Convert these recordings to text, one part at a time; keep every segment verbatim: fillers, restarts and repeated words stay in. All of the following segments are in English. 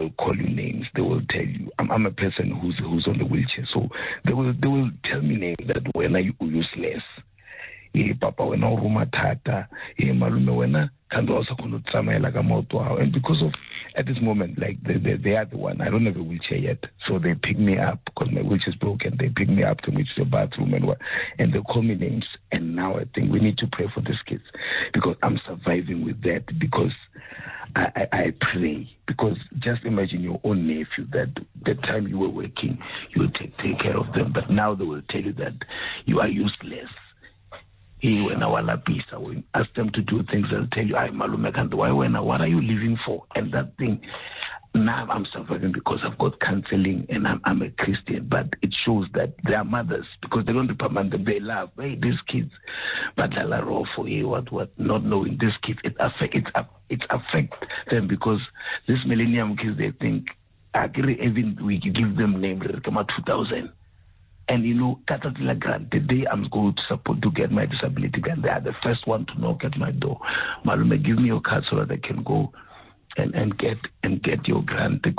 will call you names. They will tell you, I'm, I'm a person who's who's on the wheelchair, so they will they will tell me names that when are you useless. Hey, Papa, when I ruma tata, hey, malume, when I can also try like a motor. And because of, at this moment, like they, they, they are the one, I don't have a wheelchair yet. So they pick me up because my wheelchair is broken. They pick me up to me to the bathroom and what, and they call me names. And now I think we need to pray for these kids because I'm surviving with that because I, I, I pray. Because just imagine your own nephew that the time you were working, you would take, take care of them. But now they will tell you that you are useless. He when I want I will ask them to do things, they'll tell you, I malume kanti why when what are you living for? And that thing, now I'm suffering because I've got counseling and I'm, I'm a Christian, but it shows that their mothers, because they don't reprimand them, they love, hey, these kids, but they'll roll for you, what, what, not knowing these kids, it affect, it, it affect them because these millennium kids, they think, I even we give them names, they come out two thousand. And you know, Katatila Grant, the day I'm going to support to get my disability grant, they are the first one to knock at my door. Malume, give me your card so that I can go and, and get and get your grant. But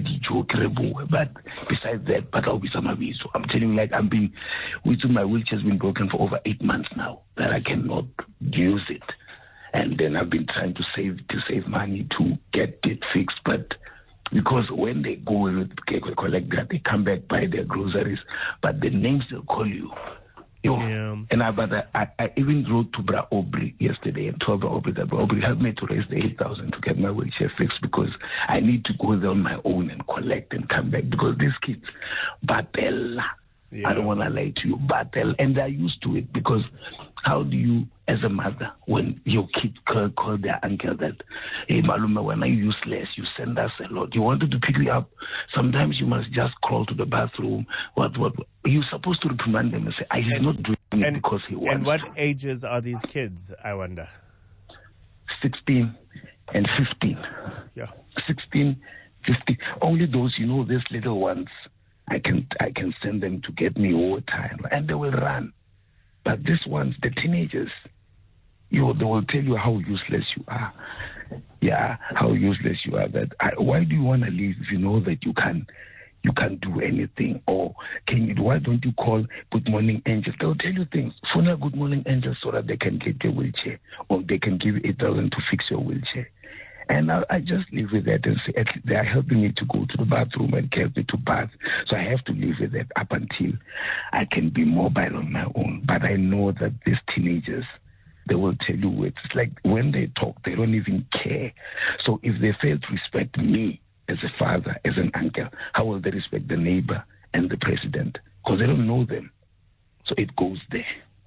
besides that, but I'll be some of so I'm telling you, like I've been, which my wheelchair has been broken for over eight months now, that I cannot use it. And then I've been trying to save to save money to get it fixed, but because when they go with collect that, they come back, buy their groceries, but the names they'll call you. Yeah. And I, but I, I even wrote to Bra Aubrey yesterday and told Bra Aubrey that Bra Aubrey helped me to raise the eight thousand to get my wheelchair fixed because I need to go there on my own and collect and come back because these kids, battle. Yeah. I don't want to lie to you, battle, and they're used to it because how do you, as a mother, when your kid call, call their uncle that, hey, Malume, when I'm useless, you send us a lot. You wanted to pick me up. Sometimes you must just crawl to the bathroom. What, what? You're supposed to reprimand them and say, I, he's and, not doing it and, because he wants And what to. ages are these kids, I wonder? sixteen and fifteen. Yeah. sixteen, fifteen. Only those, you know, these little ones, I can I can send them to get me all the time, and they will run. But these ones, the teenagers, you they will tell you how useless you are. Yeah, how useless you are. That I, why do you want to leave if you know that you can you can't do anything? Or can you? Why don't you call Good Morning Angels? They'll tell you things. Phone a Good Morning Angels so that they can get your wheelchair, or they can give you eight thousand to fix your wheelchair. And I, I just live with that and say they are helping me to go to the bathroom and help me to bath. So I have to live with that up until I can be mobile on my own. But I know that these teenagers, they will tell you it's like when they talk, they don't even care. So if they fail to respect me as a father, as an uncle, how will they respect the neighbor and the president? Because they don't know them. So it goes there.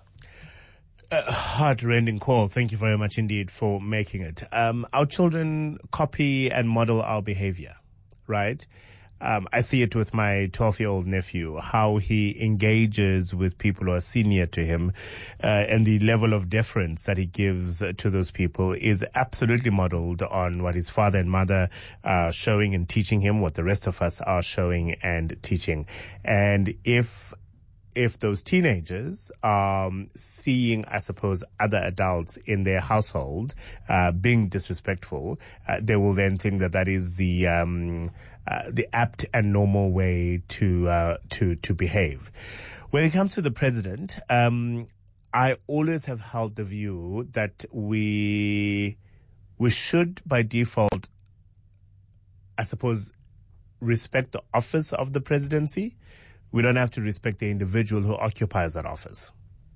Uh, heart-rending call. Thank you very much indeed for making it. Um, our children copy and model our behavior, right? Um, I see it with my twelve-year-old nephew, how he engages with people who are senior to him, uh, and the level of deference that he gives to those people is absolutely modeled on what his father and mother are showing and teaching him, what the rest of us are showing and teaching. And if If those teenagers are um, seeing, I suppose, other adults in their household uh, being disrespectful, uh, they will then think that that is the um, uh, the apt and normal way to uh, to to behave. When it comes to the president, um, I always have held the view that we we should, by default, I suppose, respect the office of the presidency. We don't have to respect the individual who occupies that office.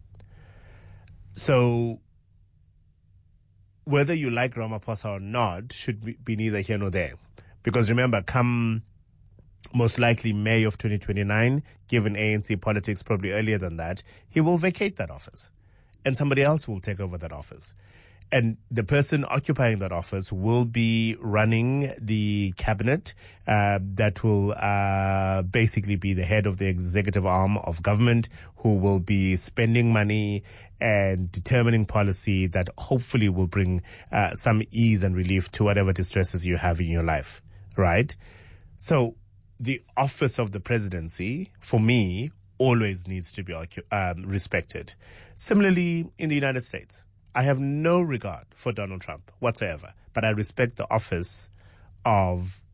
So whether you like Ramaphosa or not should be neither here nor there. Because remember, come most likely May of twenty twenty-nine, given A N C politics probably earlier than that, he will vacate that office and somebody else will take over that office. And the person occupying that office will be running the cabinet uh, that will uh, basically be the head of the executive arm of government, who will be spending money and determining policy that hopefully will bring uh, some ease and relief to whatever distresses you have in your life, right? So the office of the presidency, for me, always needs to be um, respected. Similarly, in the United States, I have no regard for Donald Trump whatsoever, but I respect the office of